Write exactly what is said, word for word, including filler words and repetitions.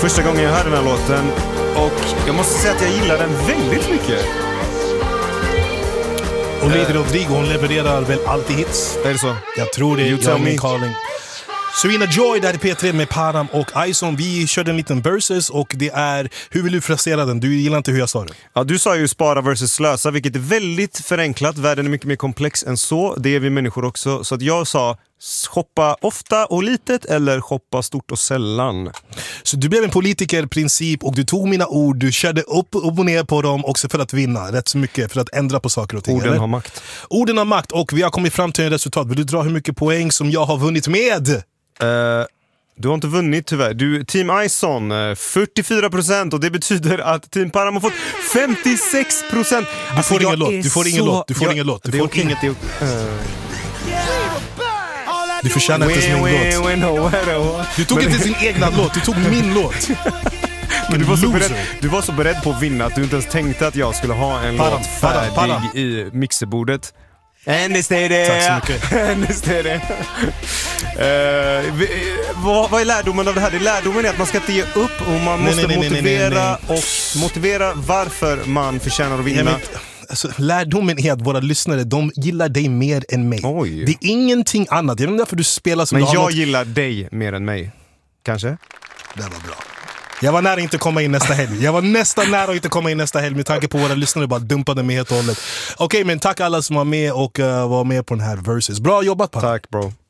första gången jag hörde den här låten. Och jag måste säga att jag gillar den väldigt mycket. Olivia Rodrigo, hon levererar väl alltid hits. Är det så? Jag tror det. You tell me. Calling. Serena Joy där i P tre med Param och Ison. Vi körde en liten versus och det är, hur vill du frasera den? Du gillar inte hur jag sa det. Ja, du sa ju spara versus slösa, vilket är väldigt förenklat. Världen är mycket mer komplex än så. Det är vi människor också. Så att jag sa shoppa ofta och litet eller shoppa stort och sällan. Så du blev en politikerprincip och du tog mina ord, du körde upp, upp och ner på dem också för att vinna rätt så mycket, för att ändra på saker och ting. Orden eller? har makt. Orden har makt och vi har kommit fram till en resultat. Vill du dra hur mycket poäng som jag har vunnit med? Uh, du har inte vunnit tyvärr. Du, Team Ison uh, fyrtiofyra procent och det betyder att Team Param har fått femtiosex procent. Du får ingen låt, du får ingen låt, du får ingen låt. Du får inget. Du förtjänar inte sin låt. Du tog inte sin egna låt, du tog min låt. Men du var, så beredd, du var så beredd på att vinna att du inte ens tänkte att jag skulle ha en Param, låt färdig Param, Param. i mixerbordet. Tack så mycket. uh, vad, vad är lärdomen av det här? Det lärdomen är att man ska inte ge upp och man måste nej, nej, motivera nej, nej, nej. och motivera varför man förtjänar att vinna. Ja, men, alltså, lärdomen är att våra lyssnare, de gillar dig mer än mig. Oj. Det är ingenting annat. Det är därför du spelar som men du har jag något... gillar dig mer än mig. Kanske? Det var bra. Jag var nära att inte komma in nästa helg. Jag var nästan nära att inte komma in nästa helg med tanke på våra lyssnare bara dumpade mig helt och hållet. Okej, okay, men tack alla som var med och uh, var med på den här versus. Bra jobbat, pappa. Tack, bro.